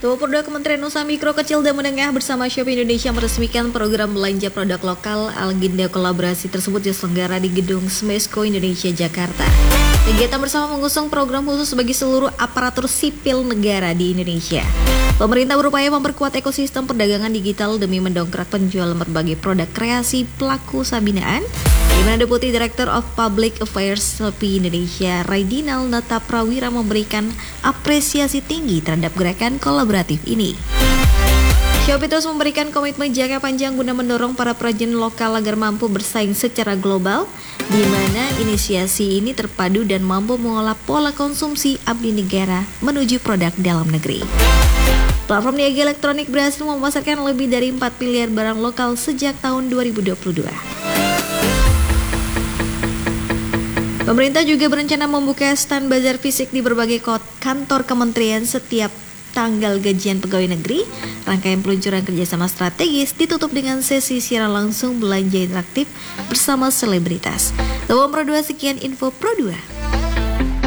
22 Kementerian Usaha Mikro, Kecil dan Menengah bersama Shopee Indonesia meresmikan program belanja produk lokal. Agenda kolaborasi tersebut diselenggara di Gedung Smesco Indonesia, Jakarta. Kegiatan bersama mengusung program khusus bagi seluruh aparatur sipil negara di Indonesia. Pemerintah berupaya memperkuat ekosistem perdagangan digital demi mendongkrak penjualan berbagai produk kreasi pelaku usaha binaan, di mana Deputi Director of Public Affairs Shopee Indonesia, Raidinal Nataprawira, memberikan apresiasi tinggi terhadap gerakan kolaboratif ini. Shopee terus memberikan komitmen jangka panjang guna mendorong para perajin lokal agar mampu bersaing secara global, di mana inisiasi ini terpadu dan mampu mengolah pola konsumsi abdi negara menuju produk dalam negeri. Platform niaga elektronik berhasil memasarkan lebih dari 4 miliar barang lokal sejak tahun 2022. Pemerintah juga berencana membuka stand bazar fisik di berbagai kantor kementerian setiap tanggal gajian pegawai negeri. Rangkaian peluncuran kerjasama strategis ditutup dengan sesi siaran langsung belanja interaktif bersama selebritas. Sekian info Pro 2.